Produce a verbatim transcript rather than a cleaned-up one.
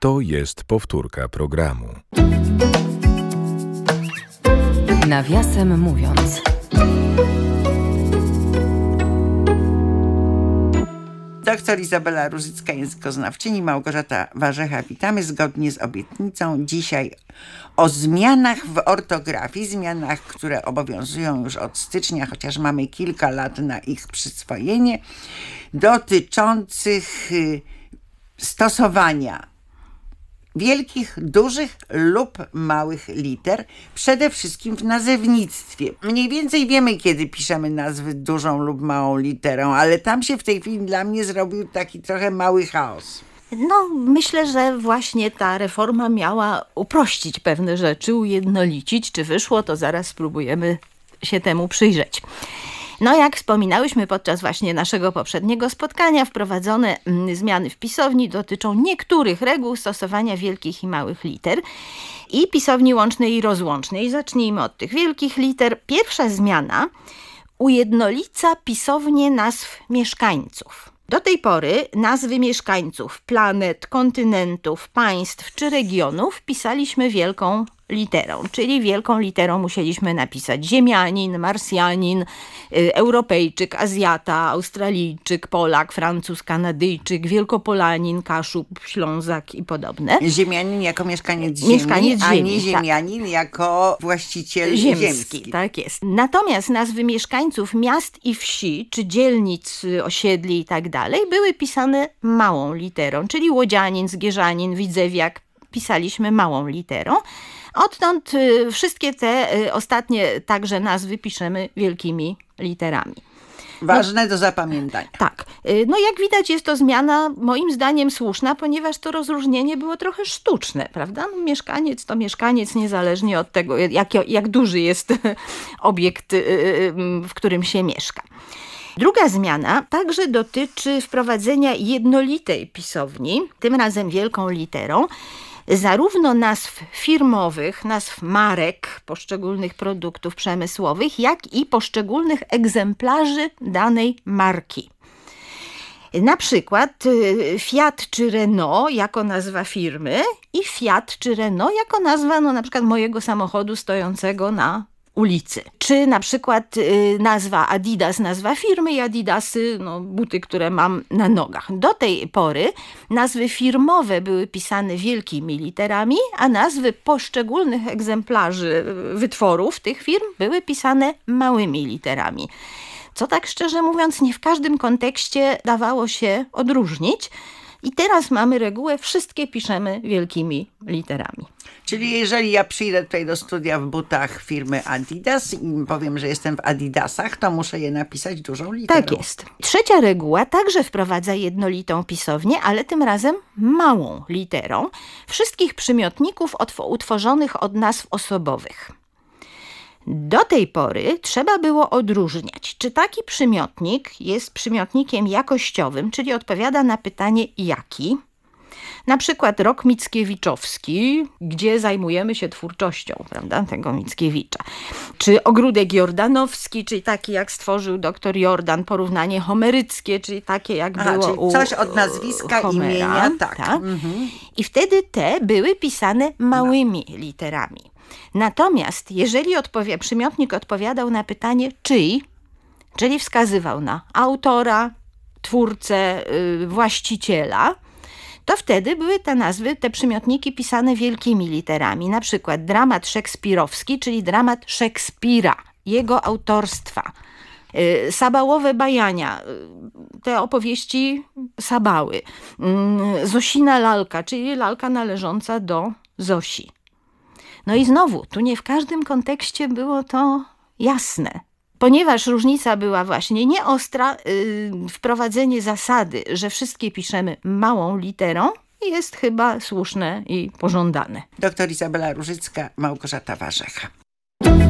To jest powtórka programu. Nawiasem mówiąc. Doktor Izabela Różycka, językoznawczyni, Małgorzata Warzecha. Witamy zgodnie z obietnicą dzisiaj o zmianach w ortografii, zmianach, które obowiązują już od stycznia, chociaż mamy kilka lat na ich przyswojenie, dotyczących stosowania wielkich, dużych lub małych liter, przede wszystkim w nazewnictwie. Mniej więcej wiemy, kiedy piszemy nazwy dużą lub małą literą, ale tam się w tej chwili dla mnie zrobił taki trochę mały chaos. No, myślę, że właśnie ta reforma miała uprościć pewne rzeczy, ujednolicić. Czy wyszło, to zaraz spróbujemy się temu przyjrzeć. No, jak wspominałyśmy podczas właśnie naszego poprzedniego spotkania, wprowadzone zmiany w pisowni dotyczą niektórych reguł stosowania wielkich i małych liter i pisowni łącznej i rozłącznej. Zacznijmy od tych wielkich liter. Pierwsza zmiana ujednolica pisownie nazw mieszkańców. Do tej pory nazwy mieszkańców, planet, kontynentów, państw czy regionów pisaliśmy wielką literą, czyli wielką literą musieliśmy napisać ziemianin, marsjanin, y, Europejczyk, Azjata, Australijczyk, Polak, Francuz, Kanadyjczyk, Wielkopolanin, Kaszub, Ślązak i podobne. Ziemianin jako mieszkaniec ziemi, mieszkaniec a ziemi, nie ziemianin tak. jako właściciel ziemski. ziemski. Tak jest. Natomiast nazwy mieszkańców miast i wsi, czy dzielnic, osiedli i tak dalej, były pisane małą literą, czyli łodzianin, zgierzanin, widzewiak pisaliśmy małą literą. Odtąd y, wszystkie te y, ostatnie także nazwy piszemy wielkimi literami. Ważne no, do zapamiętania. Tak. Y, no jak widać jest to zmiana moim zdaniem słuszna, ponieważ to rozróżnienie było trochę sztuczne, prawda? No, mieszkaniec to mieszkaniec niezależnie od tego, jak, jak duży jest obiekt, y, y, w którym się mieszka. Druga zmiana także dotyczy wprowadzenia jednolitej pisowni, tym razem wielką literą, zarówno nazw firmowych, nazw marek poszczególnych produktów przemysłowych, jak i poszczególnych egzemplarzy danej marki. Na przykład Fiat czy Renault jako nazwa firmy i Fiat czy Renault jako nazwa no, na przykład mojego samochodu stojącego na ulicy. Czy na przykład y, nazwa Adidas, nazwa firmy i Adidasy, no, buty, które mam na nogach. Do tej pory nazwy firmowe były pisane wielkimi literami, a nazwy poszczególnych egzemplarzy wytworów tych firm były pisane małymi literami. Co tak szczerze mówiąc nie w każdym kontekście dawało się odróżnić. I teraz mamy regułę, wszystkie piszemy wielkimi literami. Czyli jeżeli ja przyjdę tutaj do studia w butach firmy Adidas i powiem, że jestem w Adidasach, to muszę je napisać dużą literą. Tak jest. Trzecia reguła także wprowadza jednolitą pisownię, ale tym razem małą literą wszystkich przymiotników utworzonych od nazw osobowych. Do tej pory trzeba było odróżniać, czy taki przymiotnik jest przymiotnikiem jakościowym, czyli odpowiada na pytanie jaki. Na przykład rok Mickiewiczowski, gdzie zajmujemy się twórczością, prawda, tego Mickiewicza. Czy ogródek jordanowski, czyli taki jak stworzył doktor Jordan, porównanie homeryckie, czyli takie jak Aha, było czyli u coś od nazwiska, Homera, imienia, tak. tak? Mhm. I wtedy te były pisane małymi no. literami. Natomiast jeżeli odpowie, przymiotnik odpowiadał na pytanie czyj, czyli wskazywał na autora, twórcę, yy, właściciela, to wtedy były te nazwy, te przymiotniki pisane wielkimi literami. Na przykład dramat szekspirowski, czyli dramat Szekspira, jego autorstwa. Yy, Sabałowe bajania, yy, te opowieści Sabały. Yy, Zosina lalka, czyli lalka należąca do Zosi. No i znowu, tu nie w każdym kontekście było to jasne. Ponieważ różnica była właśnie nieostra, yy, wprowadzenie zasady, że wszystkie piszemy małą literą, jest chyba słuszne i pożądane. Doktor Izabela Różycka, Małgorzata Warzecha.